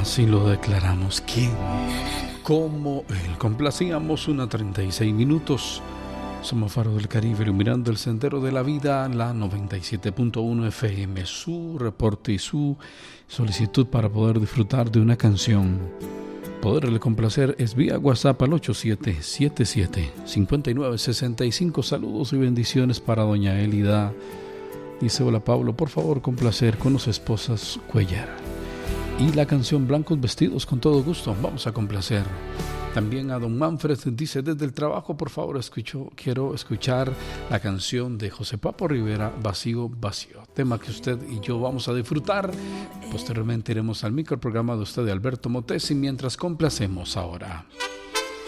Así lo declaramos. ¿Quién? Como Él. Complacíamos 1:36 minutos. Somos Faro del Caribe, iluminando el sendero de la vida, la 97.1 FM. Su reporte y su solicitud para poder disfrutar de una canción. Poderle complacer es vía WhatsApp al 8777-5965. Saludos y bendiciones para doña Elida. Dice: hola Pablo, por favor complacer con los esposas Cuellar. Y la canción Blancos Vestidos, con todo gusto, vamos a complacer. También a don Manfred dice: desde el trabajo, por favor, quiero escuchar la canción de José Papo Rivera, Vacío, Vacío. Tema que usted y yo vamos a disfrutar. Posteriormente iremos al microprograma de usted, de Alberto Motesi, mientras complacemos ahora.